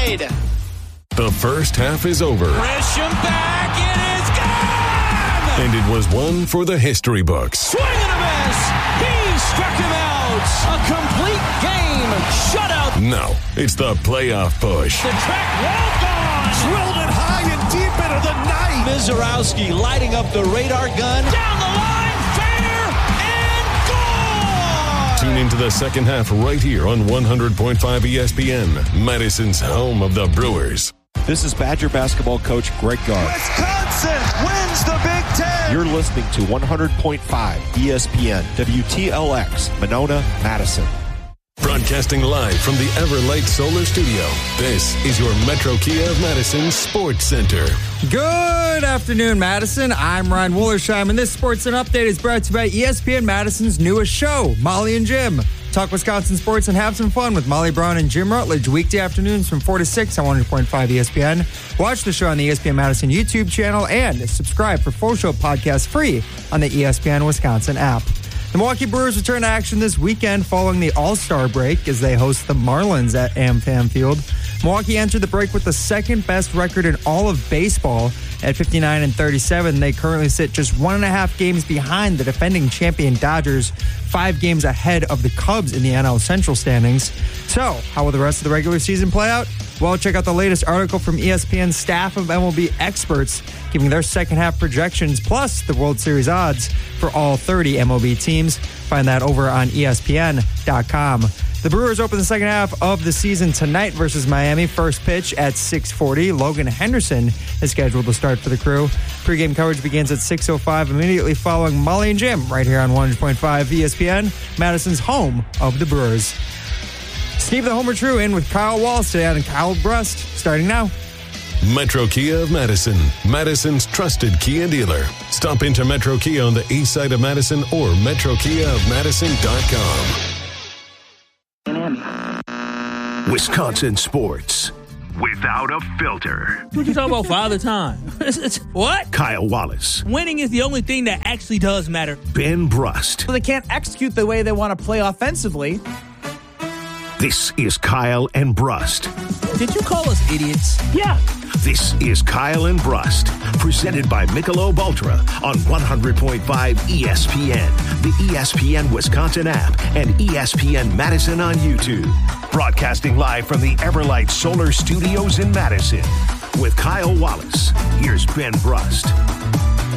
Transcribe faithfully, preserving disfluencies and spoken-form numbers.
tied. The first half is over. Grisham back, it is gone! And it was one for the history books. Swing and a miss! He struck him out! A complete game shutout! Now, it's the playoff push. The track walk-on! Drilled it high and deep into the night! Mizorowski lighting up the radar gun. Down the line, fair, and gone! Tune into the second half right here on one hundred point five E S P N, Madison's home of the Brewers. This is Badger basketball coach Greg Gard. Wisconsin wins the Big Ten. You're listening to one hundred point five E S P N, W T L X, Monona, Madison. Broadcasting live from the Everlight Solar Studio, this is your Metro Kia of Madison Sports Center. Good afternoon, Madison. I'm Ryan Wollersheim, and this Sports Center update is brought to you by E S P N Madison's newest show, Molly and Jim. Talk Wisconsin sports and have some fun with Molly Brown and Jim Rutledge weekday afternoons from four to six on one hundred point five E S P N. Watch the show on the E S P N Madison YouTube channel and subscribe for full show podcasts free on the E S P N Wisconsin app. The Milwaukee Brewers return to action this weekend following the All-Star break as they host the Marlins at AmFam Field. Milwaukee entered the break with the second best record in all of baseball at fifty-nine and thirty-seven. They currently sit just one and a half games behind the defending champion Dodgers, five games ahead of the Cubs in the N L Central standings. So, how will the rest of the regular season play out? Well, check out the latest article from E S P N's staff of M L B experts giving their second half projections plus the World Series odds for all thirty M L B teams. Find that over on E S P N dot com. The Brewers open the second half of the season tonight versus Miami. First pitch at six forty. Logan Henderson is scheduled to start for the Crew. Pre-game coverage begins at six oh five, immediately following Molly and Jim right here on one hundred point five E S P N, Madison's home of the Brewers. Steve the Homer True in with Kyle Wallace today on Kyle Brust, starting now. Metro Kia of Madison, Madison's trusted Kia dealer. Stop into Metro Kia on the east side of Madison or metro kia of madison dot com. Wisconsin sports without a filter. What you talking about, Father Time? It's, it's, what? Kyle Wallace. Winning is the only thing that actually does matter. Ben Brust. So they can't execute the way they want to play offensively. This is Kyle and Brust. Did you call us idiots? Yeah. This is Kyle and Brust, presented by Michelob Ultra on one hundred point five E S P N, the E S P N Wisconsin app, and E S P N Madison on YouTube. Broadcasting live from the Everlight Solar Studios in Madison. With Kyle Wallace, here's Ben Brust.